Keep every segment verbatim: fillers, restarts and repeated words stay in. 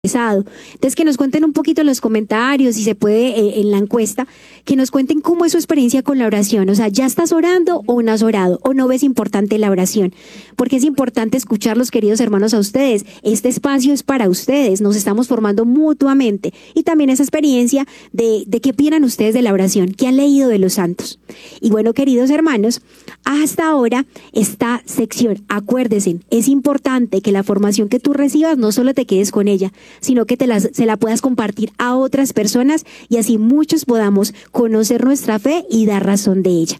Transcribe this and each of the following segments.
Entonces, que nos cuenten un poquito en los comentarios, si se puede, eh, en la encuesta, que nos cuenten cómo es su experiencia con la oración. O sea, ¿ya estás orando o no has orado? ¿O no ves importante la oración? Porque es importante escucharlos, queridos hermanos, a ustedes. Este espacio es para ustedes, nos estamos formando mutuamente. Y también esa experiencia de, de qué opinan ustedes de la oración, qué han leído de los santos. Y bueno, queridos hermanos, hasta ahora esta sección, acuérdense, es importante que la formación que tú recibas no solo te quedes con ella, sino que te las, se la puedas compartir a otras personas y así muchos podamos conocer nuestra fe y dar razón de ella.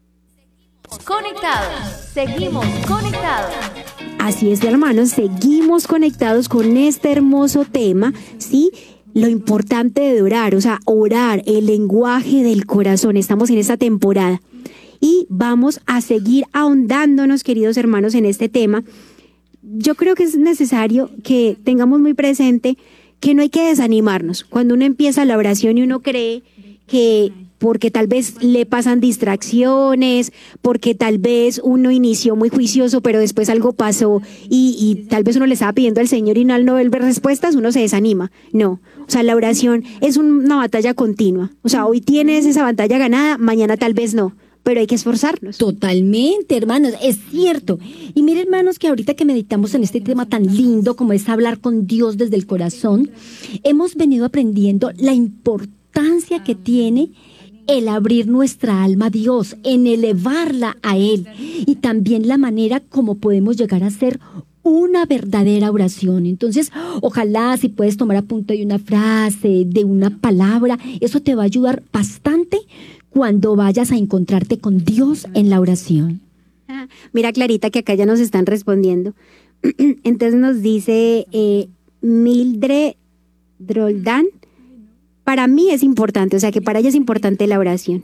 Conectados, seguimos conectados. Así es, hermanos, seguimos conectados con este hermoso tema, ¿sí? Lo importante de orar, o sea, orar, el lenguaje del corazón. Estamos en esta temporada y vamos a seguir ahondándonos, queridos hermanos, en este tema. Yo creo que es necesario que tengamos muy presente que no hay que desanimarnos. Cuando uno empieza la oración y uno cree que porque tal vez le pasan distracciones, porque tal vez uno inició muy juicioso, pero después algo pasó y, y tal vez uno le estaba pidiendo al Señor y no al no ver respuestas, uno se desanima. No, o sea, la oración es una batalla continua. O sea, hoy tienes esa batalla ganada, mañana tal vez no. Pero hay que esforzarnos. Totalmente, hermanos, es cierto. Y miren, hermanos, que ahorita que meditamos en este tema tan lindo como es hablar con Dios desde el corazón, hemos venido aprendiendo la importancia que tiene el abrir nuestra alma a Dios, en elevarla a Él, y también la manera como podemos llegar a hacer una verdadera oración. Entonces, ojalá si puedes tomar apunte de una frase, de una palabra, eso te va a ayudar bastante cuando vayas a encontrarte con Dios en la oración. Ah, mira, Clarita, que acá ya nos están respondiendo. Entonces nos dice eh, Mildred Droldán, para mí es importante, o sea que para ella es importante la oración.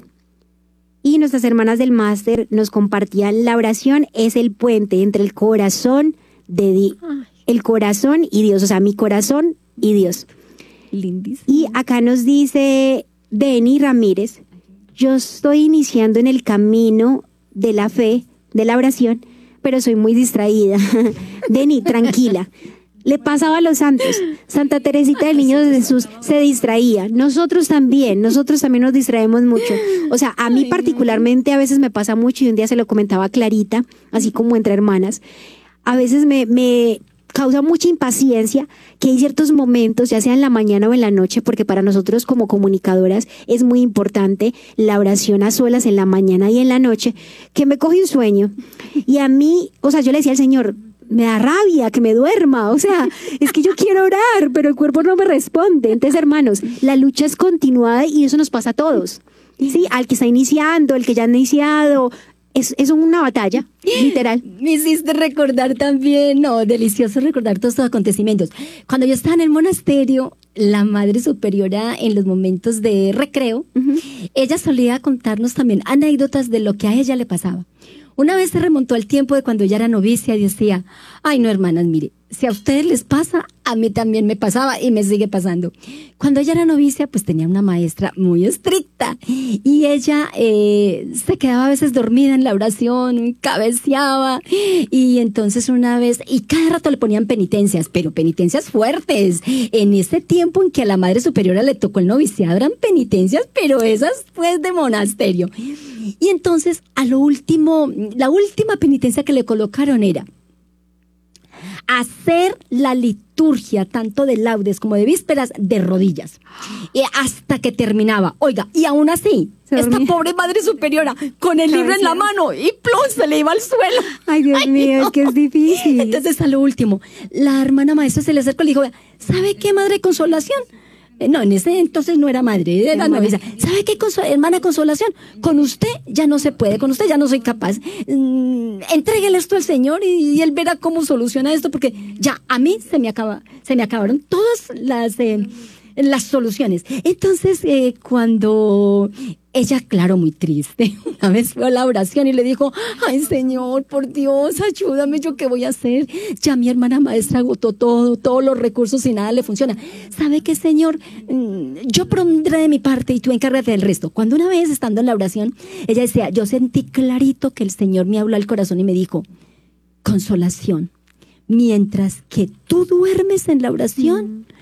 Y nuestras hermanas del máster nos compartían, la oración es el puente entre el corazón de Di- el corazón y Dios, o sea, mi corazón y Dios. Lindísimo. Y acá nos dice Denny Ramírez, yo estoy iniciando en el camino de la fe, de la oración, pero soy muy distraída. Denny, tranquila. Le pasaba a los santos. Santa Teresita del Niño Jesús se distraía. Nosotros también, nosotros también nos distraemos mucho. O sea, a mí particularmente a veces me pasa mucho, y un día se lo comentaba a Clarita, así como entre hermanas. A veces me, me causa mucha impaciencia que hay ciertos momentos, ya sea en la mañana o en la noche, porque para nosotros como comunicadoras es muy importante la oración a solas en la mañana y en la noche, que me coge un sueño. Y a mí, o sea, yo le decía al Señor, me da rabia que me duerma, o sea, es que yo quiero orar, pero el cuerpo no me responde. Entonces, hermanos, la lucha es continuada y eso nos pasa a todos. Sí, al que está iniciando, el que ya ha iniciado, es, es una batalla, literal. Me hiciste recordar también, no, delicioso recordar todos estos acontecimientos. Cuando yo estaba en el monasterio, la Madre Superiora, en los momentos de recreo, uh-huh. ella solía contarnos también anécdotas de lo que a ella le pasaba. Una vez se remontó al tiempo de cuando ella era novicia y decía, ay no, hermanas, mire, si a ustedes les pasa, a mí también me pasaba y me sigue pasando. Cuando ella era novicia, pues tenía una maestra muy estricta y ella eh, se quedaba a veces dormida en la oración, cabeceaba, y entonces una vez, y cada rato le ponían penitencias, pero penitencias fuertes. En ese tiempo en que a la Madre Superiora le tocó el noviciado eran penitencias, pero esas pues de monasterio. Y entonces, a lo último, la última penitencia que le colocaron era hacer la liturgia, tanto de laudes como de vísperas, de rodillas, y hasta que terminaba. Oiga, y aún así, esta pobre Madre Superiora, con el libro en la mano, y plum, se le iba al suelo. Ay, Dios Ay, mío, no. Es que es difícil. Entonces, a lo último, la hermana maestra se le acercó y le dijo, ¿sabe qué, Madre Consolación? No, en ese entonces no era madre, era novicia. ¿Sabe qué, conso- hermana Consolación? Con usted ya no se puede, con usted ya no soy capaz. Mm, entréguele esto al Señor y, y Él verá cómo soluciona esto, porque ya a mí se me acaba, se me acabaron todas las, eh, las soluciones. Entonces, eh, cuando ella, claro, muy triste, una vez fue a la oración y le dijo, ay Señor, por Dios, ayúdame, ¿yo qué voy a hacer? Ya mi hermana maestra agotó todo, todos los recursos y nada le funciona. ¿Sabe qué, Señor? Yo pondré de mi parte y tú encárgate del resto. Cuando una vez, estando en la oración, ella decía, yo sentí clarito que el Señor me habló al corazón y me dijo, Consolación, mientras que tú duermes en la oración,